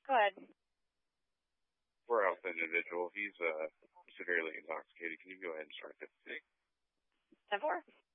Go ahead. For Alpha individual, he's severely intoxicated. Can you go ahead and start 56? 10-4.